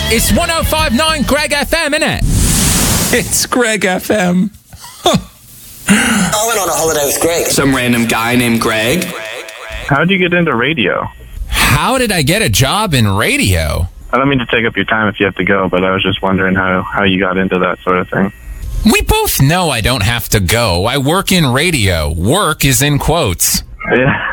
It's 105.9 Greg FM, innit? It's Greg FM. I went on a holiday with Greg. Some random guy named Greg. How did you get into radio? How did I get a job in radio? I don't mean to take up your time if you have to go, but I was just wondering how you got into that sort of thing. We both know I don't have to go. I work in radio. Work is in quotes. Yeah.